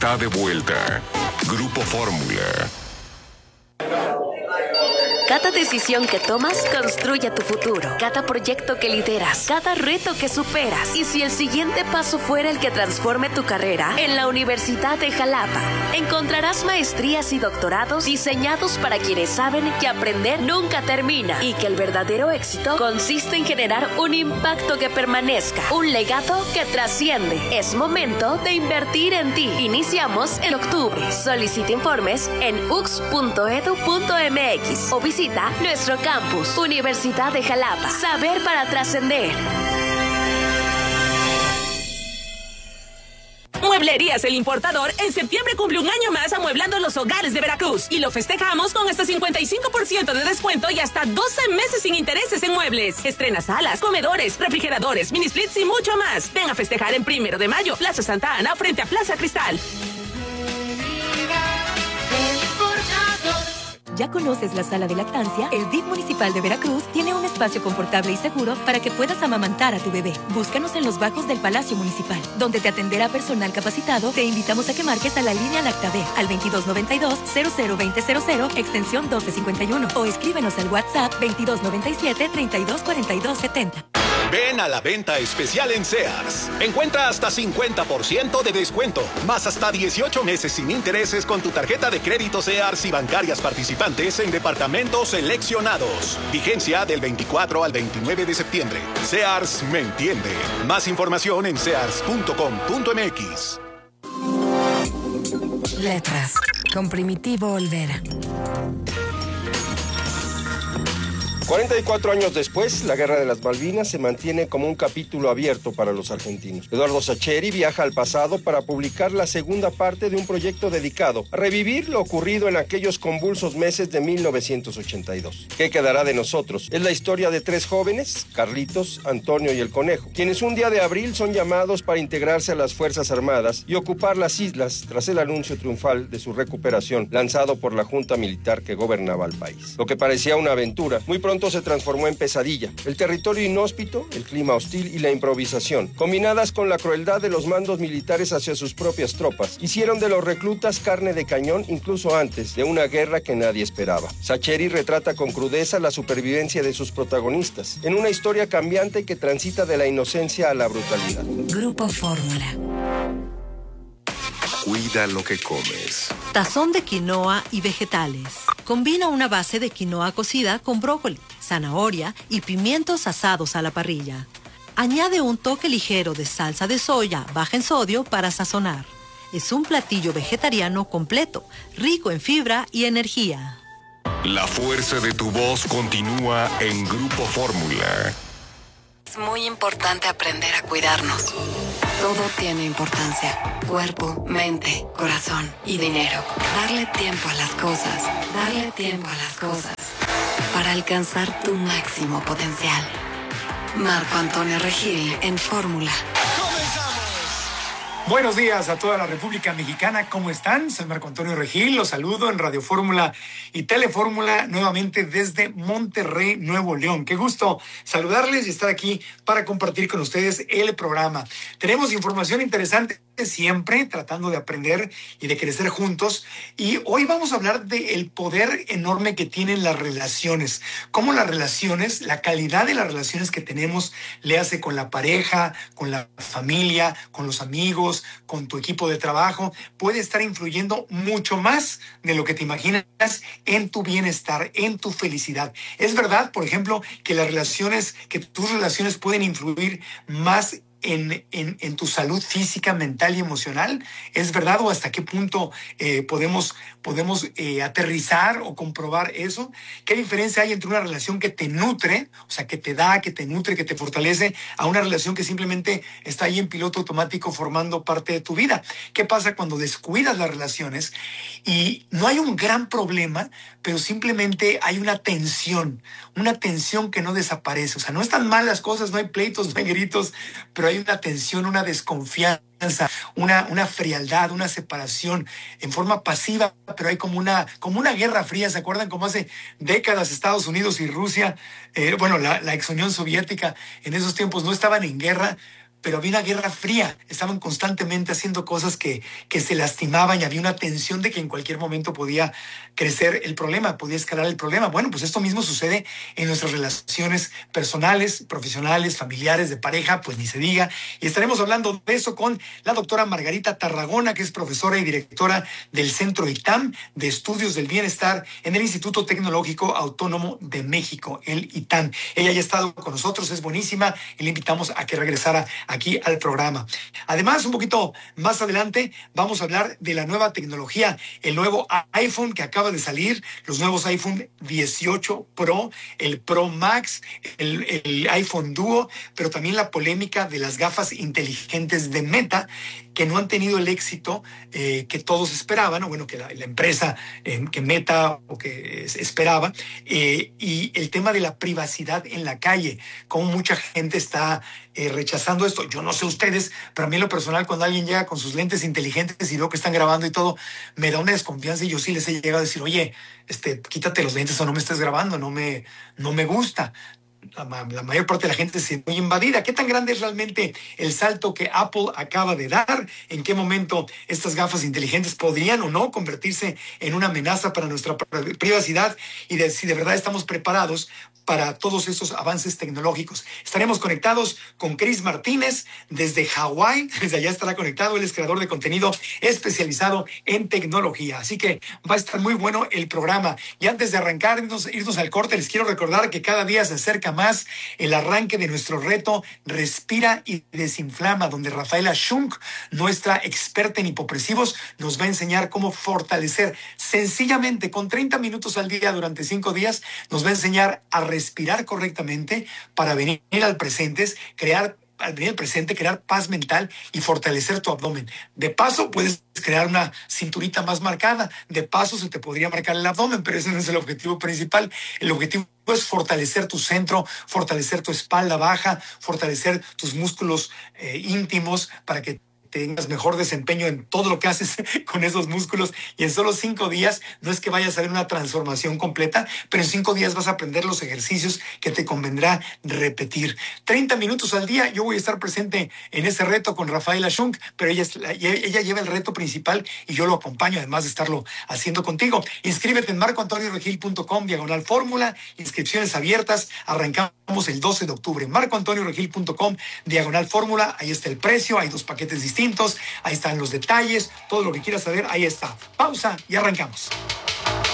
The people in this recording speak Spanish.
Está de vuelta. Grupo Fórmula. Cada decisión que tomas construye tu futuro. Cada proyecto que lideras, cada reto que superas. Y si el siguiente paso fuera el que transforme tu carrera, en la Universidad de Jalapa encontrarás maestrías y doctorados diseñados para quienes saben que aprender nunca termina y que el verdadero éxito consiste en generar un impacto que permanezca, un legado que trasciende. Es momento de invertir en ti. Iniciamos en octubre. Solicita informes en ux.edu.mx o visita nuestro campus, Universidad de Jalapa. Saber para trascender. Mueblerías El Importador en septiembre cumple un año más amueblando los hogares de Veracruz y lo festejamos con hasta 55% de descuento y hasta 12 meses sin intereses en muebles. Estrena salas, comedores, refrigeradores, mini splits y mucho más. Ven a festejar en 1 de mayo, Plaza Santa Ana, frente a Plaza Cristal. ¿Ya conoces la sala de lactancia? El DIF Municipal de Veracruz tiene un espacio confortable y seguro para que puedas amamantar a tu bebé. Búscanos en los bajos del Palacio Municipal, donde te atenderá personal capacitado. Te invitamos a que marques a la línea LactaB al 2292-002000, extensión 1251, o escríbenos al WhatsApp 2297-324270. Ven a la venta especial en Sears. Encuentra hasta 50% de descuento, más hasta 18 meses sin intereses con tu tarjeta de crédito Sears y bancarias participantes en departamentos seleccionados. Vigencia del 24 al 29 de septiembre. Sears me entiende. Más información en sears.com.mx. Letras, con Primitivo Olvera. 44 años después, la Guerra de las Malvinas se mantiene como un capítulo abierto para los argentinos. Eduardo Sacheri viaja al pasado para publicar la segunda parte de un proyecto dedicado a revivir lo ocurrido en aquellos convulsos meses de 1982. ¿Qué quedará de nosotros? Es la historia de 3 jóvenes, Carlitos, Antonio y el Conejo, quienes un día de abril son llamados para integrarse a las Fuerzas Armadas y ocupar las islas tras el anuncio triunfal de su recuperación lanzado por la junta militar que gobernaba el país. Lo que parecía una aventura, muy pronto se transformó en pesadilla. El territorio inhóspito, el clima hostil y la improvisación, combinadas con la crueldad de los mandos militares hacia sus propias tropas, hicieron de los reclutas carne de cañón incluso antes de una guerra que nadie esperaba. Sacheri retrata con crudeza la supervivencia de sus protagonistas, en una historia cambiante que transita de la inocencia a la brutalidad. Grupo Fórmula. Cuida lo que comes. Tazón de quinoa y vegetales. Combina una base de quinoa cocida con brócoli, zanahoria y pimientos asados a la parrilla. Añade un toque ligero de salsa de soya baja en sodio para sazonar. Es un platillo vegetariano completo, rico en fibra y energía. La fuerza de tu voz continúa en Grupo Fórmula. Es muy importante aprender a cuidarnos. Todo tiene importancia. Cuerpo, mente, corazón y dinero. Darle tiempo a las cosas. Darle tiempo a las cosas. Para alcanzar tu máximo potencial. Marco Antonio Regil en Fórmula. Buenos días a toda la República Mexicana, ¿cómo están? Soy Marco Antonio Regil, los saludo en Radio Fórmula y Telefórmula nuevamente desde Monterrey, Nuevo León. Qué gusto saludarles y estar aquí para compartir con ustedes el programa. Tenemos información interesante siempre, tratando de aprender y de crecer juntos. Y hoy vamos a hablar del poder enorme que tienen las relaciones. Cómo las relaciones, la calidad de las relaciones que tenemos, le hace con la pareja, con la familia, con los amigos, con tu equipo de trabajo, puede estar influyendo mucho más de lo que te imaginas en tu bienestar, en tu felicidad. Es verdad, por ejemplo, que tus relaciones pueden influir más en tu salud física, mental y emocional. ¿Es verdad o hasta qué punto podemos aterrizar o comprobar eso? ¿Qué diferencia hay entre una relación que te nutre, o sea, que te da, que te nutre, que te fortalece, a una relación que simplemente está ahí en piloto automático formando parte de tu vida? ¿Qué pasa cuando descuidas las relaciones y no hay un gran problema, pero simplemente hay una tensión que no desaparece? O sea, no están mal las cosas, no hay pleitos, no hay gritos, pero hay una tensión, una desconfianza, una frialdad, una separación en forma pasiva, pero hay como una guerra fría. ¿Se acuerdan cómo hace décadas Estados Unidos y Rusia, la ex Unión Soviética, en esos tiempos no estaban en guerra, pero había una guerra fría. Estaban constantemente haciendo cosas que se lastimaban y había una tensión de que en cualquier momento podía crecer el problema, podía escalar el problema. Bueno, pues esto mismo sucede en nuestras relaciones personales, profesionales, familiares, de pareja, pues ni se diga. Y estaremos hablando de eso con la doctora Margarita Tarragona, que es profesora y directora del Centro ITAM de Estudios del Bienestar en el Instituto Tecnológico Autónomo de México, el ITAM. Ella ya ha estado con nosotros, es buenísima y le invitamos a que regresara aquí al programa. Además, un poquito más adelante vamos a hablar de la nueva tecnología, el nuevo iPhone que acaba de salir, los nuevos iPhone 18 Pro, el Pro Max, el iPhone Duo, pero también la polémica de las gafas inteligentes de Meta, que no han tenido el éxito que todos esperaban, o bueno, que la empresa que Meta o que esperaba, y el tema de la privacidad en la calle, como mucha gente está rechazando esto. Yo no sé ustedes, pero a mí en lo personal, cuando alguien llega con sus lentes inteligentes y veo que están grabando y todo, me da una desconfianza y yo sí les he llegado a decir, oye, quítate los lentes o no me estés grabando, no me gusta. La mayor parte de la gente se siente muy invadida. ¿Qué tan grande es realmente el salto que Apple acaba de dar? ¿En qué momento estas gafas inteligentes podrían o no convertirse en una amenaza para nuestra privacidad? Y si de verdad estamos preparados para todos estos avances tecnológicos. Estaremos conectados con Chris Martínez desde Hawái. Desde allá estará conectado. Él es creador de contenido especializado en tecnología. Así que va a estar muy bueno el programa. Y antes de arrancar, irnos al corte, les quiero recordar que cada día se acerca más el arranque de nuestro reto Respira y Desinflama, donde Rafaela Shunk, nuestra experta en hipopresivos, nos va a enseñar cómo fortalecer sencillamente con 30 minutos al día durante 5 días. Nos va a enseñar a respirar correctamente para venir al presente, crear paz mental y fortalecer tu abdomen. De paso, puedes crear una cinturita más marcada. De paso, se te podría marcar el abdomen, pero ese no es el objetivo principal. El objetivo es fortalecer tu centro, fortalecer tu espalda baja, fortalecer tus músculos íntimos para que tengas mejor desempeño en todo lo que haces con esos músculos. Y en solo 5 días, no es que vayas a ver una transformación completa, pero en 5 días vas a aprender los ejercicios que te convendrá repetir. 30 minutos al día, yo voy a estar presente en ese reto con Rafaela Shunk, pero ella lleva el reto principal y yo lo acompaño, además de estarlo haciendo contigo. Inscríbete en marcoantonioregil.com/fórmula, inscripciones abiertas, arrancamos el 12 de octubre. marcoantonioregil.com/fórmula, ahí está el precio, hay 2 paquetes distintos, ahí están los detalles, todo lo que quieras saber, ahí está. Pausa y arrancamos.